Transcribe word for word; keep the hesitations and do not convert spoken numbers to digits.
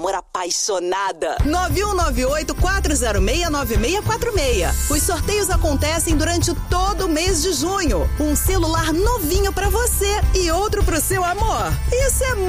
Amor apaixonada. nove um nove oito, quatro zero seis, nove seis quatro seis. Os sorteios acontecem durante todo o mês de junho. Um celular novinho pra você e outro pro seu amor. Isso é